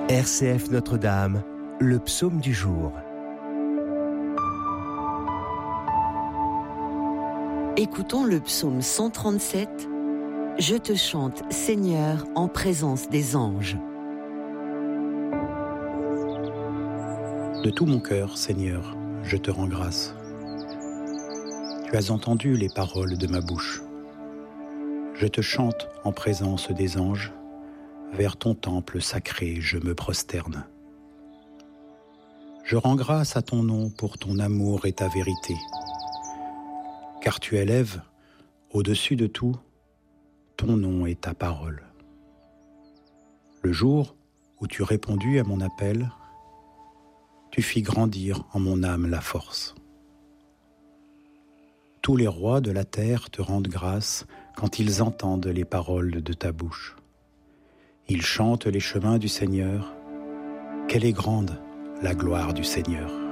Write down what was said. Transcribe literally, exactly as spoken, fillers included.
R C F Notre-Dame, le psaume du jour. Écoutons le psaume cent trente-sept. Je te chante, Seigneur, en présence des anges. De tout mon cœur, Seigneur, je te rends grâce. Tu as entendu les paroles de ma bouche. Je te chante en présence des anges. Vers ton temple sacré, je me prosterne. Je rends grâce à ton nom pour ton amour et ta vérité. Car tu élèves, au-dessus de tout, ton nom et ta parole. Le jour où tu répondis à mon appel, tu fis grandir en mon âme la force. Tous les rois de la terre te rendent grâce quand ils entendent les paroles de ta bouche. Ils chantent les chemins du Seigneur. Quelle est grande la gloire du Seigneur!